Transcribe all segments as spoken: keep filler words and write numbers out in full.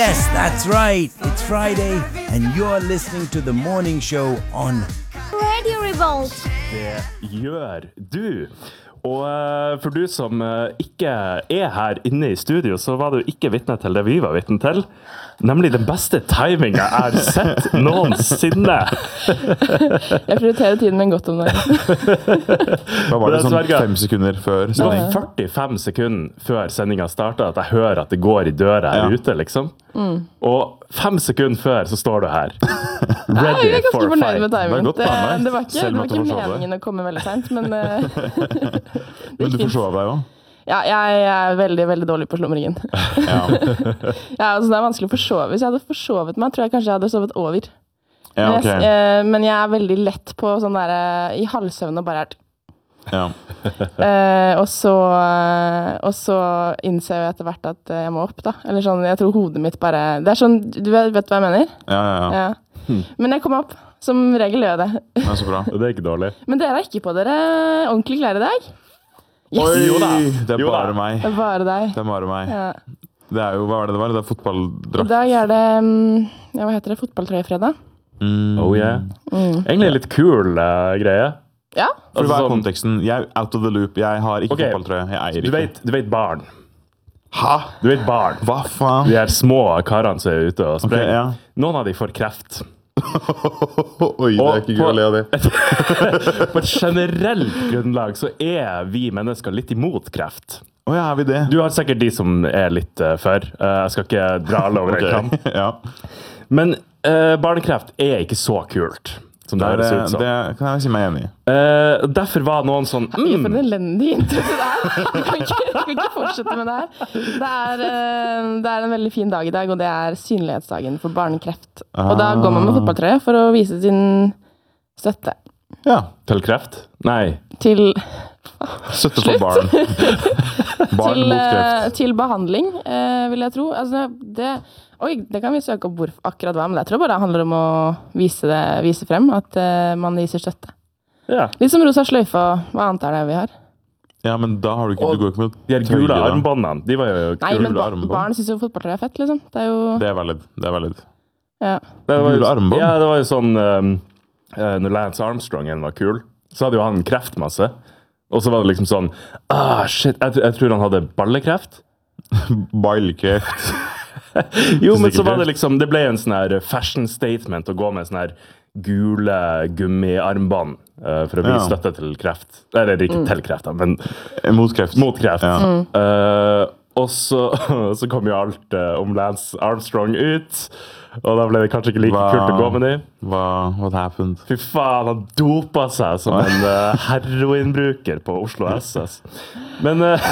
Yes, that's right. It's Friday, and you're listening to the morning show on Radio Revolt. Det gjør du. Og uh, for du som uh, ikke er her inne i studio, så var du ikke vitne til det vi var vitne til. Nemlig den beste timingen jeg har sett noensinne. Jeg prioriterer tiden min godt om dagen. Da var det sånn fem sekunder før Det sending. var førtifem sekunder før sendingen startet at jeg hører at det går i døra her Ja. ute, liksom. Mm. Og fem sekunder før så står du her. Nei, Ready jeg er ganske for fornøyd fight. med timingen. Det er godt Det, planlagt, det var ikke, selv det om var at ikke du forsov deg. meningen å komme veldig sent, men uh, det Men gikk du fint. forsov deg også? Ja, jeg er veldig, veldig dårlig på slumringen. Ja. Ja, altså, det er vanskelig å forsove. Hvis jeg hadde forsovet meg, tror jeg kanskje jeg hadde sovet over. Ja, Men, ok. jeg, eh, men jeg er veldig lett på sånn der, eh, i halvsøvn og bare er Ja. eh, og, så, eh, og så innser jeg etter hvert at eh, jeg må opp, da. Eller sånn, jeg tror hodet mitt bare Det er sånn, du vet, vet hva jeg mener? Ja, ja, ja. Ja. Men jeg kom opp. Som regel gjør jeg det. Det er så bra. Det er ikke dårlig. Men dere har ikke på dere ordentlig klær i dag? Yes! Oi, Jo da. det er Jo da. bare meg. Det er bare deg. Det er bare meg. Ja. Det er jo, hva var det det var? Det er I fotballdrakt. dag er det mm, ja, hva heter det? Fotballtrøyefredag? Mm. Oh yeah. Mm. Egentlig en litt kul uh, greie. Ja. For hva er sånn- konteksten? Jeg er out of the loop. Jeg har ikke Ok. fotballtrøye. Jeg eier Du ikke. vet, du vet barn. Hæ? Du vet barn. Hva faen? De her små karene som er ute og sprenger. Ok, ja. Noen av de får kreft. Oi, det Og er ikke på- gøy å le av det. På et generelt grunnlag så er vi mennesker litt imot kreft. Åja, er vi det? Du har sikkert de som er litt uh, for. Uh, jeg skal ikke dra alle over en kam. Ok, ja. Men uh, barnekreft er ikke så kult som det Det, høres er, ut som. det kan jeg si meg enig i. Uh, derfor var noen sånn Herregud, for mm, en elendig intro til det her. Du kan ikke, du kan ikke fortsette med det her. Det er, eh, det er en veldig fin dag i dag, og det er synlighetsdagen for barnekreft. Og da går man med fotballtrøye for å vise sin støtte Ja. til kreft? Nei. til, Støtte for barn. Barn til, mot eh, kreft. til behandling, eh, vil jeg tro. Altså, det, oi, det kan vi søke opp hvor akkurat hva, men jeg tror bare det handler om å vise, det, vise frem at eh, man viser støtte. Ja. Litt som rosa sløyfe og hva annet er det vi har. Ja, men da har du ikke, Og du går ikke med De her gule trøye, da. armbåndene, de var jo Nei, kule. men ba armbånd. barn synes jo fotballtrøye er fett, liksom. Det er jo, Det er valid. Det er valid. ja. Det var jo- Gule armbånd? Ja, det var jo sånn um, uh, når Lance Armstrong var kul, så hadde jo han kreft masse. Og så var det liksom sånn ah, shit, jeg, jeg tror han hadde ballekreft. Ballkreft. Jo, men så var det liksom Det ble en sånn her fashion statement å gå med sånn her gule gummiarmbånd uh, for å vise Ja. støtte til kreft. Eller ikke til kreft, da, men Mot kreft. mot kreft. Ja. Uh, og så, så kom jo alt uh, om Lance Armstrong ut, og da ble det kanskje ikke like Hva- kult å gå med de. Hva What happened? Fy faen, han dopa seg som en uh, heroinbruker på Oslo S. ass. Men uh,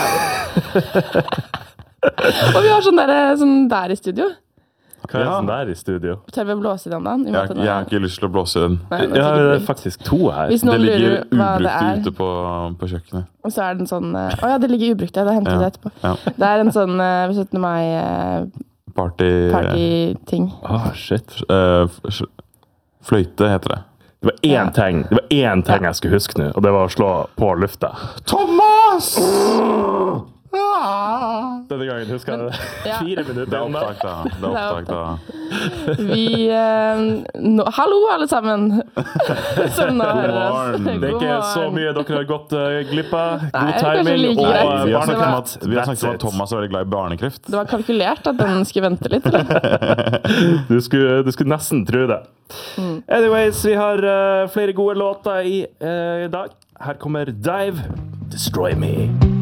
Og vi har sånn der, sånn der i studio. hva er det Ja. som der i studio? Tør vi å blåse i den da? I og med Jeg, at den jeg har er- ikke lyst til å blåse i den. Nei, den er Ja, sikkert det er brukt. faktisk to her. Hvis Det noen ligger lurer hva det ubrukt er, ute på, på kjøkkenet. og så er den sånn eh, Å ja, det ligger ubrukt, ja. Da henter vi Ja. det etterpå. Ja. Det er en sånn uh, syttende mai-party-ting. Party... Ah, shit. eh, f- Fløyte heter det. Det var én Ja. ting Det var én ting jeg skulle huske nå, og det var å slå på lufta. Thomas! Denne gangen husker jeg det. Ja. Fire minutter. Det er unna. opptak, da. Det er opptak, da. Vi eh, nå, Hallo, alle sammen! Som nå hører oss. morgen. Det er God ikke så morgen. mye dere har gått uh, glipp av. Nei, God det er kanskje timing like og greit. uh, Vi har snakket om barnekreft. at, vi har snakket om That's at Thomas er veldig glad i barnekreft. Det var kalkulert at den skulle vente litt. Eller? it. Du skulle, du skulle nesten tro det. Mm. Anyways, vi har uh, flere gode låter i uh, dag. Her kommer Dive, Destroy Me.